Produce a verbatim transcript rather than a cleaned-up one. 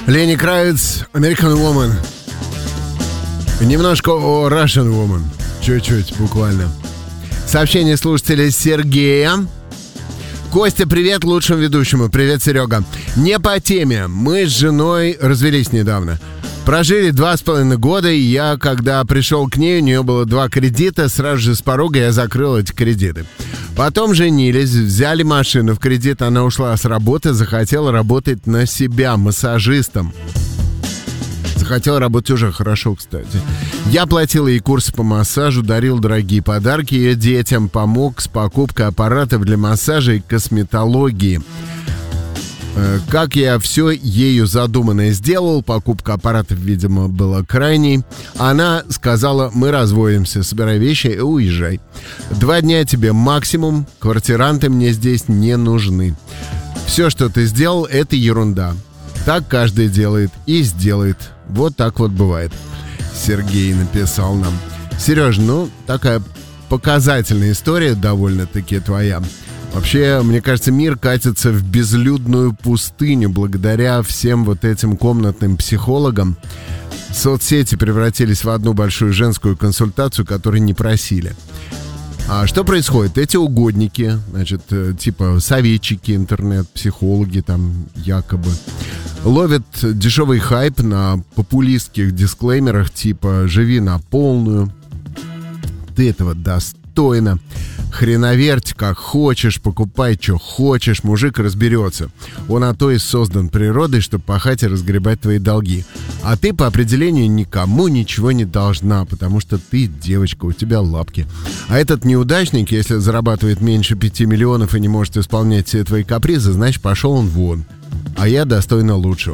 Ленни Кравиц, American Woman. Немножко о Russian Woman. Чуть-чуть, буквально. Сообщение слушателя Сергея. Костя, привет лучшему ведущему. Привет, Серега. Не по теме. Мы с женой развелись недавно. Прожили два с половиной года, и я, когда пришел к ней, у нее было два кредита. Сразу же с порога я закрыл эти кредиты. Потом женились, взяли машину в кредит. Она ушла с работы, захотела работать на себя массажистом. Захотела работать уже хорошо, кстати. Я платил ей курсы по массажу, дарил дорогие подарки ее детям, помог с покупкой аппаратов для массажа и косметологии. Как я все ею задуманное сделал, покупка аппаратов, видимо, была крайней. Она сказала: мы разводимся, собирай вещи и уезжай. Два дня тебе максимум, квартиранты мне здесь не нужны. Все, что ты сделал, это ерунда. Так каждый делает и сделает. Вот так вот бывает. Сергей написал нам. Сереж, ну, такая показательная история довольно-таки твоя. Вообще, мне кажется, мир катится в безлюдную пустыню благодаря всем вот этим комнатным психологам. Соцсети превратились в одну большую женскую консультацию, которую не просили. А что происходит? Эти угодники, значит, типа советчики, интернет-психологи там якобы, ловят дешевый хайп на популистских дисклеймерах типа «живи на полную», «ты этого достойна», «хреноверть как хочешь», «покупай, что хочешь», «мужик разберется». Он на то и создан природой, чтобы пахать и разгребать твои долги. А ты по определению никому ничего не должна, потому что ты девочка, у тебя лапки. А этот неудачник, если зарабатывает меньше пяти миллионов и не может исполнять все твои капризы, значит, пошел он вон. А я достойна лучшего.